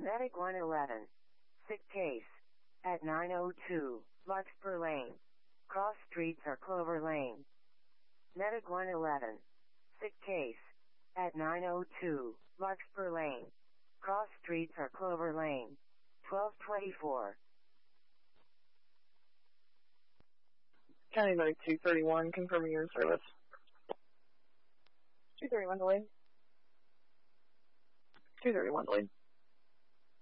Medic 111. Sick case. At 902, Larkspur Lane. Cross streets are Clover Lane. Medic 111. Sick case. At 902, Larkspur Lane. Cross streets are Clover Lane. 1224. County Medic 231, confirming your service. 231 delayed. 231 delayed.